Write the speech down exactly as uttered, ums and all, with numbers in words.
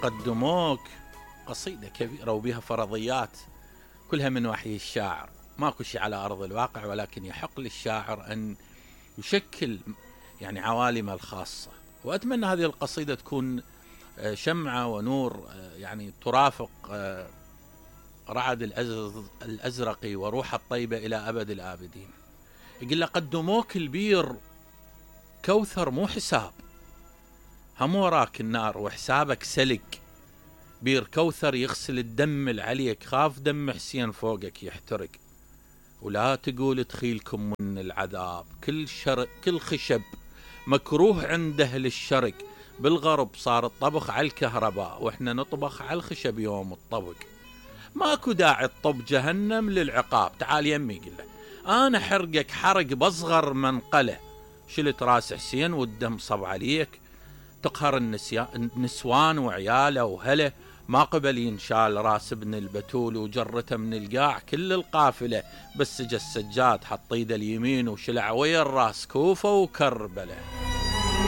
قدموك قصيدة كبيرة وبها فرضيات كلها من وحي الشاعر، ماكو شيء على أرض الواقع، ولكن يحق للشاعر أن يشكل يعني عوالمه الخاصة. وأتمنى هذه القصيدة تكون شمعة ونور يعني ترافق رعد الأزرق وروح الطيبة إلى أبد الآبدين. يقول له قدموك البير كوثر مو حساب، هم وراك النار وحسابك سلق، بير كوثر يغسل الدم العليك، خاف دم حسين فوقك يحترق. ولا تقول تخيلكم من العذاب، كل شرق كل خشب مكروه عند أهل الشرق، بالغرب صار الطبخ على الكهرباء واحنا نطبخ على الخشب يوم الطبق. ماكو داعي الطب جهنم للعقاب، تعال يمي قل له انا حرقك حرق بصغر منقله، شلت راس حسين والدم صب عليك، تقهر النسوان وعياله وهله، ما قبل ينشال راس ابن البتول وجرته من القاع كل القافله، بس جا السجاد حط ايده اليمين وشلع ويا الراس كوفه وكربله.